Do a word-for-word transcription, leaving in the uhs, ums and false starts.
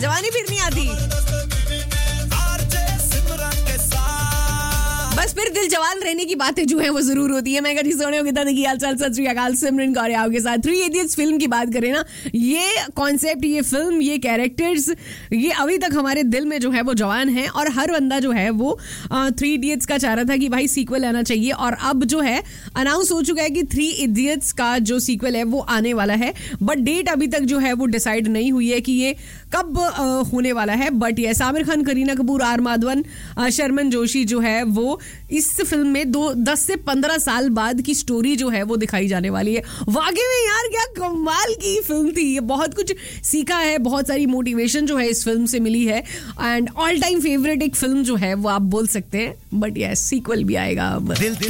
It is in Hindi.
जवानी फिर नहीं आती। बस फिर दिल जवान रहने की बातें जो है वो जरूर होती है। मैं कभी सोने हो कितना देखिए, हाल चाल, सत श्री अकाल, सिमरन कौर के साथ थ्री इडियट्स फिल्म की बात करें ना, ये कॉन्सेप्ट, ये फिल्म, ये कैरेक्टर्स, ये अभी तक हमारे दिल में जो है वो जवान है। और हर बंदा जो है वो थ्री इडियट्स का चाह रहा था कि भाई सीक्वल आना चाहिए, और अब जो है अनाउंस हो चुका है कि थ्री इडियट्स का जो सीक्वल है वो आने वाला है। बट डेट अभी तक जो है वो डिसाइड नहीं हुई है कि ये कब आ, होने वाला है। बट ये आमिर खान, करीना कपूर, आर माधवन, शर्मन जोशी जो है वो इस फिल्म में दो दस से पंद्रह साल बाद की स्टोरी जो है वो दिखाई जाने वाली है। वाकई में यार क्या कमाल की फिल्म थी ये, बहुत कुछ सीखा है, बहुत सारी मोटिवेशन जो है इस फिल्म से मिली है। एंड ऑल टाइम फेवरेट एक फिल्म जो है वो आप बोल सकते हैं। बट यस, सीक्वल भी आएगा अब।